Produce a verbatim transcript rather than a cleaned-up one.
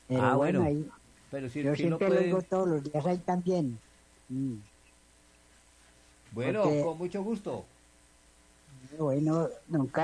Pero Ah, bueno, bueno, ahí, pero si, yo si lo siempre lo digo pueden... todos los días ahí también. Mm, Bueno, porque, con mucho gusto. bueno, nunca